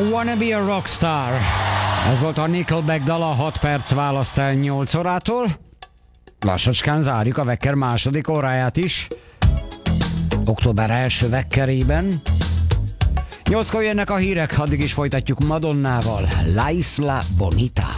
Wanna Be a Rockstar. Ez volt a Nickelback dala, 6 perc választ el 8 órától. Lassacskán zárjuk a Vekker második óráját is. Október első Vekkerében. 8-kor jönnek a hírek, addig is folytatjuk Madonnával. La Isla Bonita.